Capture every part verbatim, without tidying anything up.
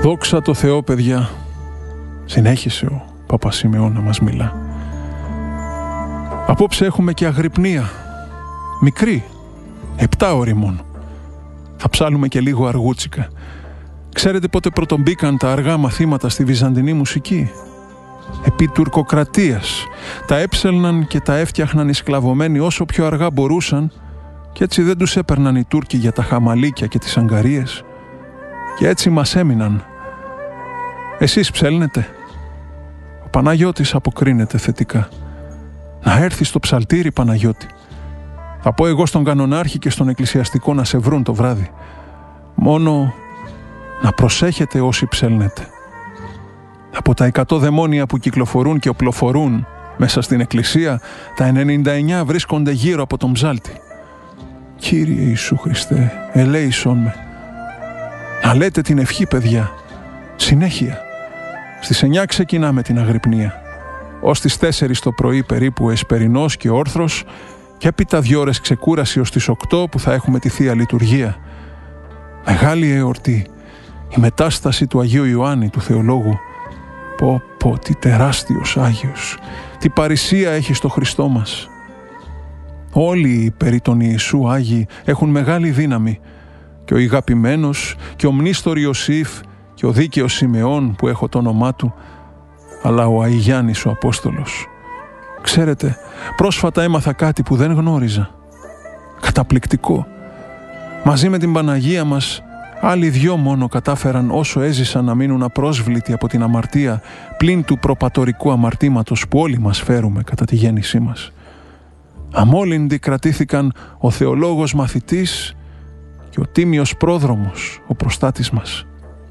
Δόξα τω Θεώ, παιδιά, συνέχισε ο Παπασημεών να μας μιλά. Απόψε έχουμε και αγρυπνία, μικρή, επτά ώρη μόνο. Θα ψάλουμε και λίγο αργούτσικα. Ξέρετε πότε πρωτομπήκαν τα αργά μαθήματα στη βυζαντινή μουσική? Επί τουρκοκρατίας. Τα έψελναν και τα έφτιαχναν οι σκλαβωμένοι όσο πιο αργά μπορούσαν, και έτσι δεν τους έπαιρναν οι Τούρκοι για τα χαμαλίκια και τις αγκαρίες, και έτσι μας έμειναν. Εσείς ψέλνετε? Ο Παναγιώτης αποκρίνεται θετικά. Να έρθει στο ψαλτήρι, Παναγιώτη. Θα πω εγώ στον κανονάρχη και στον εκκλησιαστικό να σε βρουν το βράδυ. Μόνο να προσέχετε όσοι ψέλνετε. Από τα εκατό δαιμόνια που κυκλοφορούν και οπλοφορούν μέσα στην εκκλησία, τα ενενήντα εννιά βρίσκονται γύρω από τον ψάλτη. Κύριε Ιησού Χριστέ, ελέησόν με. Να λέτε την ευχή, παιδιά, συνέχεια. Στις εννιά ξεκινάμε την αγρυπνία. Ως τις τέσσερις το πρωί περίπου εσπερινός και όρθρος, και έπειτα δύο ώρες ξεκούραση ως τις οκτώ που θα έχουμε τη Θεία Λειτουργία. Μεγάλη εορτή, η Μετάσταση του Αγίου Ιωάννη, του Θεολόγου. Πω πω, τι τεράστιος Άγιος, τι παρησία έχει στο Χριστό μας. Όλοι οι περί τον Ιησού Άγιοι έχουν μεγάλη δύναμη, και ο ηγαπημένος και ο μνήστορ Ιωσήφ και ο δίκαιος Σιμεών που έχω το όνομά του, αλλά ο Αϊγιάννης ο Απόστολος. Ξέρετε, πρόσφατα έμαθα κάτι που δεν γνώριζα. Καταπληκτικό. Μαζί με την Παναγία μας, άλλοι δυο μόνο κατάφεραν όσο έζησαν να μείνουν απρόσβλητοι από την αμαρτία, πλην του προπατορικού αμαρτήματος που όλοι μας φέρουμε κατά τη γέννησή μας. Αμόλυνδοι κρατήθηκαν ο θεολόγος μαθητής και ο τίμιος πρόδρομος, ο προστάτης μας.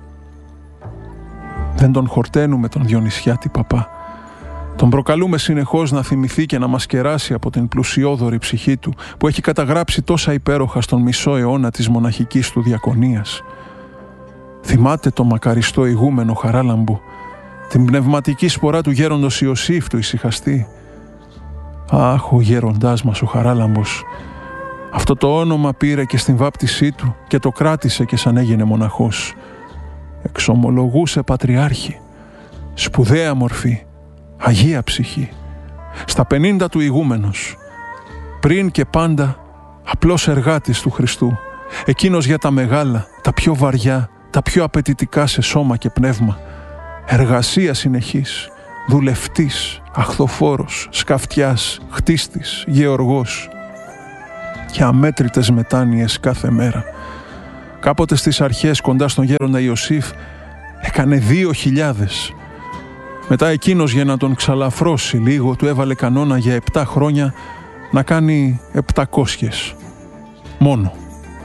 Δεν τον χορταίνουμε τον Διονυσιάτη παπά. Τον προκαλούμε συνεχώς να θυμηθεί και να μας κεράσει από την πλουσιόδορη ψυχή του, που έχει καταγράψει τόσα υπέροχα στον μισό αιώνα της μοναχικής του διακονίας. Θυμάται το μακαριστό ηγούμενο Χαράλαμπο, την πνευματική σπορά του γέροντος Ιωσήφ του ησυχαστή. Αχ, ο γέροντάς μας ο Χαράλαμπος, αυτό το όνομα πήρε και στην βάπτισή του και το κράτησε και σαν έγινε μοναχός. Εξομολογούσε πατριάρχη, σπουδαία μορφή, αγία ψυχή. Στα πενήντα του ηγούμενος, πριν και πάντα απλός εργάτης του Χριστού, εκείνος για τα μεγάλα, τα πιο βαριά, τα πιο απαιτητικά σε σώμα και πνεύμα. Εργασία συνεχής, δουλευτής, αχθοφόρος, σκαφτιάς, χτίστης, γεωργός. Και αμέτρητες μετάνοιες κάθε μέρα. Κάποτε στις αρχές κοντά στον γέροντα Ιωσήφ έκανε δύο χιλιάδες. Μετά εκείνος, για να τον ξαλαφρώσει λίγο, του έβαλε κανόνα για επτά χρόνια να κάνει επτακόσιες. Μόνο.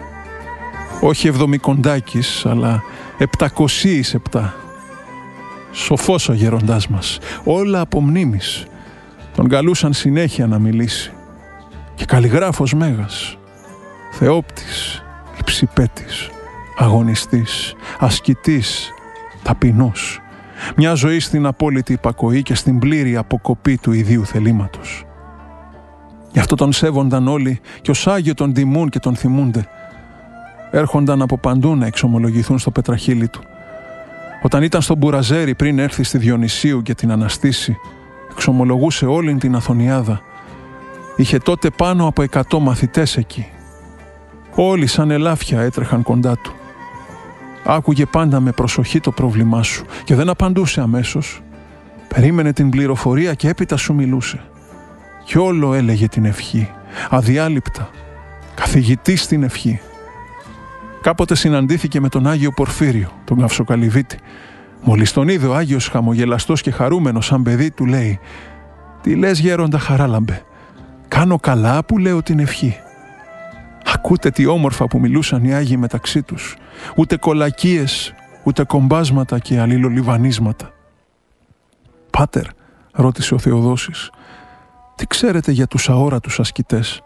Όχι εβδομικοντάκης, αλλά επτακοσίης επτά. Σοφός ο γέροντάς μας. Όλα από μνήμης. Τον καλούσαν συνέχεια να μιλήσει. Και καλλιγράφος μέγας. Θεόπτης, λειψιπέτης, αγωνιστής, ασκητής, ταπεινός. Μια ζωή στην απόλυτη υπακοή και στην πλήρη αποκοπή του ιδίου θελήματος. Γι' αυτό τον σέβονταν όλοι και ως Άγιο τον τιμούν και τον θυμούνται. Έρχονταν από παντού να εξομολογηθούν στο πετραχύλι του. Όταν ήταν στον Μπουραζέρι πριν έρθει στη Διονυσίου και την αναστήσει, εξομολογούσε όλη την Αθωνιάδα. Είχε τότε πάνω από εκατό μαθητές εκεί. Όλοι σαν ελάφια έτρεχαν κοντά του. Άκουγε πάντα με προσοχή το πρόβλημά σου και δεν απαντούσε αμέσως. Περίμενε την πληροφορία και έπειτα σου μιλούσε. Κι όλο έλεγε την ευχή, αδιάλειπτα, καθηγητής στην ευχή. Κάποτε συναντήθηκε με τον Άγιο Πορφύριο, τον Καυσοκαλυβίτη. Μόλις τον είδε ο Άγιος χαμογελαστός και χαρούμενος σαν παιδί, του λέει: «Τι λες, γέροντα Χαράλαμπε, κάνω καλά που λέω την ευχή». Ακούτε τι όμορφα που μιλούσαν οι Άγιοι μεταξύ τους. Ούτε κολακίες, ούτε κομπάσματα και αλληλολιβανίσματα. «Πάτερ», ρώτησε ο Θεοδόσης, «τι ξέρετε για τους αόρατους ασκητές?»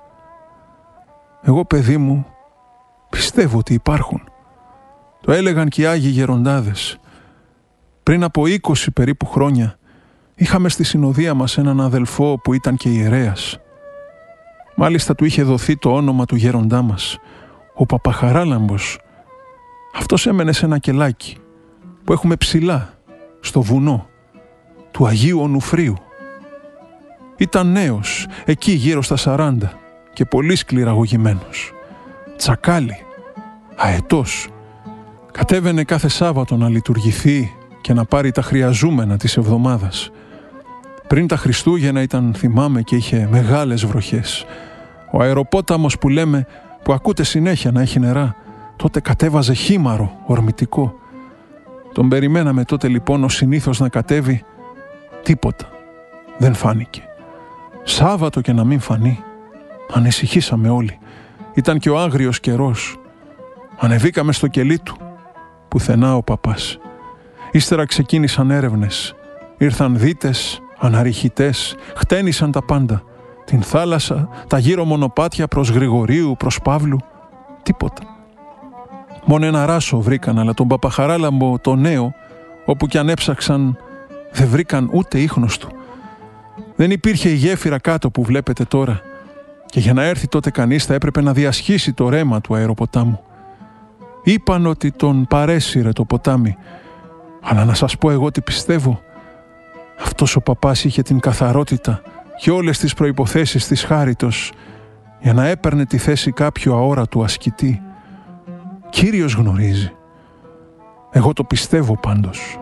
«Εγώ, παιδί μου, πιστεύω ότι υπάρχουν. Το έλεγαν και οι Άγιοι Γεροντάδες. Πριν από είκοσι περίπου χρόνια είχαμε στη συνοδεία μας έναν αδελφό που ήταν και ιερέας. Μάλιστα του είχε δοθεί το όνομα του γέροντά μας, ο Παπαχαράλαμπος. Αυτός έμενε σε ένα κελάκι που που έχουμε ψηλά, στο βουνό του Αγίου Ονουφρίου. Ήταν νέος, εκεί γύρω στα σαράντα και πολύ σκληραγωγημένος. Τσακάλι, αετός. Κατέβαινε κάθε Σάββατο να λειτουργηθεί και να πάρει τα χρειαζούμενα της εβδομάδας. Πριν τα Χριστούγεννα ήταν, θυμάμαι, και είχε μεγάλες βροχές. Ο αεροπόταμος που λέμε, που ακούτε συνέχεια να έχει νερά, τότε κατέβαζε χήμαρο, ορμητικό. Τον περιμέναμε τότε λοιπόν ως συνήθως να κατέβει. Τίποτα. Δεν φάνηκε. Σάββατο και να μην φανεί. Ανησυχήσαμε όλοι. Ήταν και ο άγριος καιρός. Ανεβήκαμε στο κελί του. Πουθενά ο παπάς. Ύστερα ξεκίνησαν έρευνες. Ήρθαν δίτες, αναρριχητές, χτένισαν τα πάντα. Την θάλασσα, τα γύρω μονοπάτια προς Γρηγορίου, προς Παύλου. Τίποτα. Μόνο ένα ράσο βρήκαν, αλλά τον Παπαχαράλαμπο, το νέο, όπου κι αν έψαξαν, δεν βρήκαν ούτε ίχνος του. Δεν υπήρχε η γέφυρα κάτω που βλέπετε τώρα, και για να έρθει τότε κανείς θα έπρεπε να διασχίσει το ρέμα του αεροποτάμου. Είπαν ότι τον παρέσυρε το ποτάμι, αλλά να σας πω εγώ τι πιστεύω. Αυτός ο παπάς είχε την καθαρότητα και όλες τις προϋποθέσεις της χάριτος για να έπαιρνε τη θέση κάποιου αόρατου ασκητή. Κύριος γνωρίζει. Εγώ το πιστεύω πάντως.